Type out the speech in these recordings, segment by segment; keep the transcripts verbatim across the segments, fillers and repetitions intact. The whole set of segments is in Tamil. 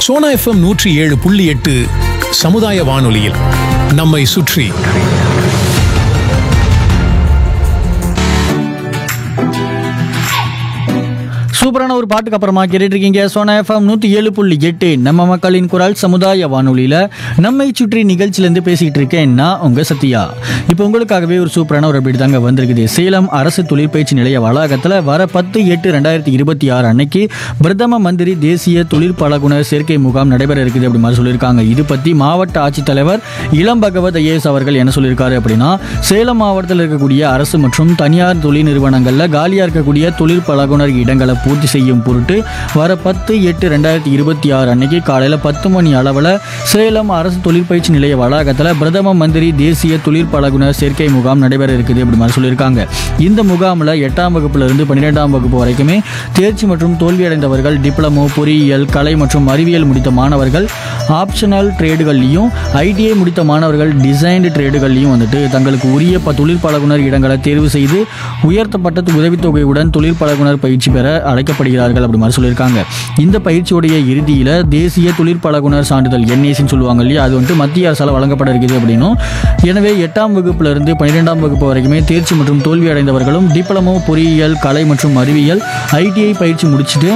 சோனா எஃப்எம் நூற்றி ஏழு புள்ளி எட்டு சமுதாய வானொலியில் நம்மை சுற்றி. சூப்பரான ஒரு பாட்டுக்கு அப்புறமா கேட்டுட்டு இருக்கீங்க சோனா எஃப்எம் நூற்றி ஏழு புள்ளி எட்டு நம்ம மக்களின் குரல் சமுதாய வானொலியில் நம்மை சுற்றி நிகழ்ச்சியிலேருந்து பேசிகிட்டு இருக்கேன் நான் உங்கள் சத்யா. இப்போ உங்களுக்காகவே ஒரு சூப்பரான ஒரு அப்டேட் தாங்க வந்திருக்குது. சேலம் அரசு தொழிற்பயிற்சி நிலைய வளாகத்தில் வர பத்து எட்டு ரெண்டாயிரத்தி இருபத்தி ஆறு அன்னைக்கு பிரதம மந்திரி தேசிய தொழிற்பழகுனர் சேர்க்கை முகாம் நடைபெற இருக்குது அப்படி மாதிரி சொல்லியிருக்காங்க. இது பற்றி மாவட்ட ஆட்சித்தலைவர் இளம் பகவத் ஐஏஎஸ் அவர்கள் என்ன சொல்லியிருக்காரு அப்படின்னா, சேலம் மாவட்டத்தில் இருக்கக்கூடிய அரசு மற்றும் தனியார் தொழில் நிறுவனங்களில் காலியாக இருக்கக்கூடிய தொழிற்பழகுனர் இடங்களை பூர்த்தி செய்யும் பொருட்டு வர பத்து எட்டு ரெண்டாயிரத்தி இருபத்தி ஆறு அன்னைக்கு காலையில் பத்து மணி அளவில் சேலம் அரசு தொழிற்பயிற்சி நிலைய வளாகத்தில் பிரதம மந்திரி தேசிய தொழிற்பழகுனர் சேர்க்கை முகாம் நடைபெற இருக்குது அப்படி மாதிரி சொல்லியிருக்காங்க. இந்த முகாமில் எட்டாம் வகுப்புல இருந்து பன்னிரெண்டாம் வகுப்பு வரைக்குமே தேர்ச்சி மற்றும் தோல்வி அடைந்தவர்கள், டிப்ளமோ, பொறியியல், கலை மற்றும் அறிவியல் முடித்த மாணவர்கள், ஆப்ஷனல் ட்ரேடுகள்லையும், ஐடிஐ முடித்த மாணவர்கள் டிசைன்டு ட்ரேடுகள்லையும் வந்துட்டு தங்களுக்கு உரிய தொழிற்பழகுனர் இடங்களை தேர்வு செய்து உயர்த்தப்பட்ட உதவித்தொகையுடன் தொழிற்பழகுனர் பயிற்சி பெற அழைக்கப்படுகிறார்கள் அப்படி மாதிரி சொல்லியிருக்காங்க. இந்த பயிற்சியுடைய இறுதியில் தேசிய தொழிற்பழகுனர் சான்றிதழ் என்ஏசின்னு சொல்லுவாங்க இல்லையா, அது வந்துட்டு மத்திய அரசால் வழங்கப்பட இருக்குது அப்படின்னும். எனவே எட்டாம் வகுப்புல இருந்து பன்னிரெண்டாம் வகுப்பு வரைக்குமே தேர்ச்சி மற்றும் தோல்வி அடைந்தவர்களும், டிப்ளமோ, பொறியியல், கலை மற்றும் அறிவியல், ஐடிஐ பயிற்சி முடிச்சுட்டு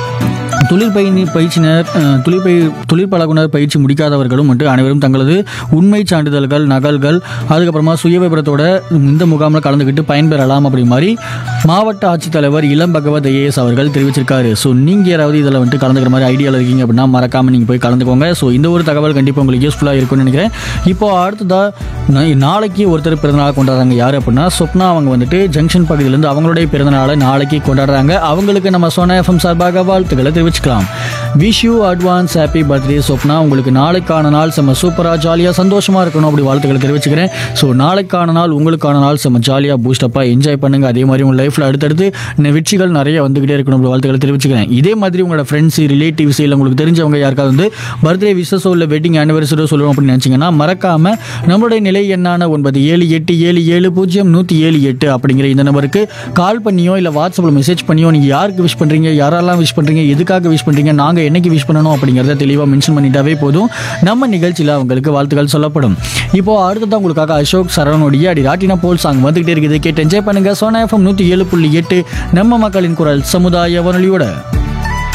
தொழில் பயணி பயிற்சினர் தொழிற்பை தொழிற்பழகுனர் பயிற்சி முடிக்காதவர்களும் மட்டும் அனைவரும் தங்களது உண்மை சான்றிதழ்கள், நகல்கள், அதுக்கப்புறமா சுயவிபரத்தோட இந்த முகாமில் கலந்துக்கிட்டு பயன்பெறலாம் அப்படி மாதிரி மாவட்ட ஆட்சித்தலைவர் இளம் பகவத் ஐஏஎஸ் அவர்கள் தெரிவிச்சிருக்காரு. ஸோ நீங்கள் யாராவது இதில் வந்துட்டு கலந்துக்கிற மாதிரி ஐடியாவில் இருக்கீங்க அப்படின்னா மறக்காமல் நீங்கள் போய் கலந்துக்கோங்க. ஸோ இந்த ஒரு தகவல் கண்டிப்பாக உங்களுக்கு யூஸ்ஃபுல்லாக இருக்கும்னு நினைக்கிறேன். இப்போ அடுத்ததாக நாளைக்கு ஒருத்தர் பிறந்தநாள் கொண்டாடுறாங்க. யார் அப்படின்னா சொப்னா. அவங்க வந்துட்டு ஜங்ஷன் பகுதியிலேருந்து அவங்களுடைய பிறந்தநாளை நாளைக்கு கொண்டாடுறாங்க. அவங்களுக்கு நம்ம சோனா எஃப்எம் சார்பாக வாழ்த்துக்களை தெரிவிச்சுக்கலாம். Wish you advance happy birthday Swapna. உங்களுக்கு நாளைக்கான நாள் செம்ம சூப்பராக ஜாலியாக சந்தோஷமாக இருக்கணும் அப்படி வாழ்த்துக்களை தெரிவிச்சுக்கிறேன். ஸோ நாளைக்கான நாள் உங்களுக்கான நாள் செம்ம ஜாலியாக பூஸ்டப்பாக என்ஜாய் பண்ணுங்கள். அதே மாதிரி உங்கள் லைஃப்பில் அடுத்தடுத்து வெற்றிகள் நிறைய வந்துகிட்டே இருக்கணும் அப்படி வாழ்த்துக்களை தெரிவிச்சுக்கிறேன். இதே மாதிரி உங்களோட ஃப்ரெண்ட்ஸ், ரிலேட்டிவ்ஸ் இல்லை உங்களுக்கு தெரிஞ்சவங்க யாருக்காவது வந்து பர்த்டே விஷஸோ இல்லை வெட்டிங் ஆனிவர்சரியோ சொல்லணும் அப்படின்னு நினச்சிங்கன்னா மறக்காமல் நம்மளுடைய நிலை எண்ணான ஒன்பது ஏழு எட்டு ஏழு ஏழு பூஜ்ஜியம் நூற்றி ஏழு எட்டு அப்படிங்கிற இந்த நம்பருக்கு கால் பண்ணியோ இல்லை வாட்ஸ்அப்பில் மெசேஜ் பண்ணியோ நீங்கள் யாருக்கு விஷ் பண்ணுறீங்க, யாரெல்லாம் விஷ் பண்ணுறீங்க, எதுக்காக விஷ் பண்ணுறீங்க, நாங்கள் என்னைக்கு விஷ் பண்ணணும் அப்படிங்கிறத தெளிவாக மென்ஷன் பண்ணிட்டாவே போதும். நம்ம நிகழ்ச்சியில் அவங்களுக்கு வாழ்த்துக்கள் சொல்லப்படும். இப்போ அடுத்ததான் உங்களுக்காக அசோக் சரவணுடைய அடி ராட்டினா போல் சாங் வந்துகிட்டே இருக்குது. கேட்டு என்ஜாய் பண்ணுங்க. சோனா எஃப்எம் நூற்றி ஏழு புள்ளி எட்டு நம்ம மக்களின் குரல் சமுதாய வானொலியோட.